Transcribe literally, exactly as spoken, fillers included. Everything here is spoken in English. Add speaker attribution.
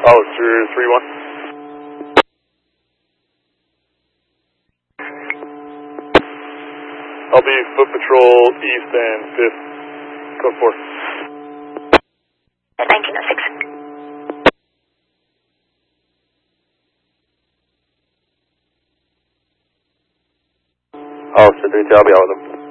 Speaker 1: Hollister three one. I'll be foot patrol east and fifth, code four.
Speaker 2: nineteen oh six.
Speaker 1: Hollister three two, I'll be out with them.